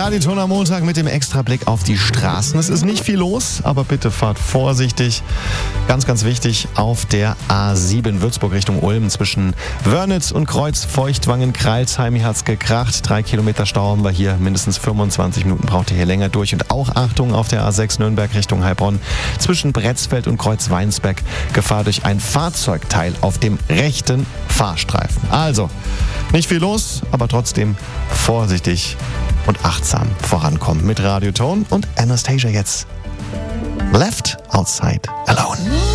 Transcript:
Radioton am Montag mit dem Extrablick auf die Straßen. Es ist nicht viel los, aber bitte fahrt vorsichtig. Ganz, ganz wichtig, auf der A7 Würzburg Richtung Ulm zwischen Wörnitz und Kreuz-Feuchtwangen-Kreilsheim. Hier hat's gekracht. 3 Kilometer Stau haben wir hier. Mindestens 25 Minuten braucht ihr hier länger durch. Und auch Achtung auf der A6 Nürnberg Richtung Heilbronn zwischen Bretzfeld und Kreuz-Weinsberg. Gefahr durch ein Fahrzeugteil auf dem rechten Fahrstreifen. Also, nicht viel los, aber trotzdem vorsichtig und achtsam vorankommen mit Radioton und Anastasia jetzt. Left Outside Alone.